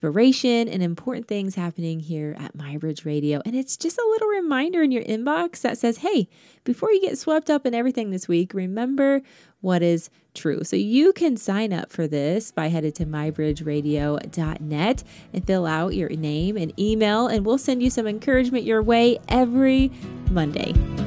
inspiration and important things happening here at MyBridge Radio. And it's just a little reminder in your inbox that says, hey, before you get swept up in everything this week, remember what is true. So you can sign up for this by headed to mybridgeradio.net and fill out your name and email, and we'll send you some encouragement your way every Monday.